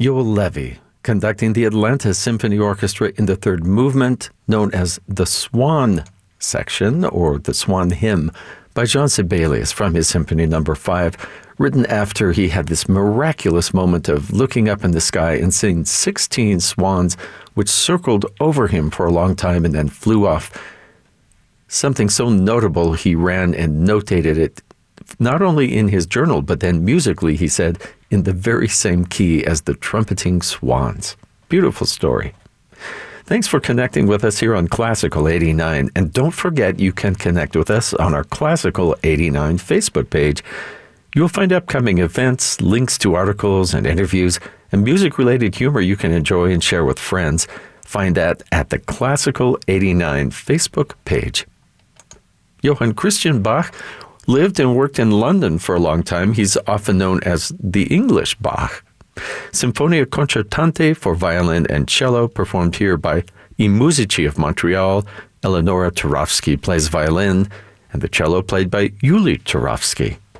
Joel Levy, conducting the Atlanta Symphony Orchestra in the third movement, known as the Swan section, or the Swan Hymn, by Jean Sibelius from his Symphony No. 5, written after he had this miraculous moment of looking up in the sky and seeing 16 swans, which circled over him for a long time and then flew off. Something so notable, he ran and notated it, not only in his journal, but then musically, he said, in the very same key as the trumpeting swans. Beautiful story. Thanks for connecting with us here on Classical 89. And don't forget, you can connect with us on our Classical 89 Facebook page. You'll find upcoming events, links to articles and interviews, and music-related humor you can enjoy and share with friends. Find that at the Classical 89 Facebook page. Johann Christian Bach lived and worked in London for a long time. He's often known as the English Bach. Sinfonia Concertante for violin and cello, performed here by I Musici of Montreal. Eleonora Turovsky plays violin, and the cello played by Yuli Turovsky.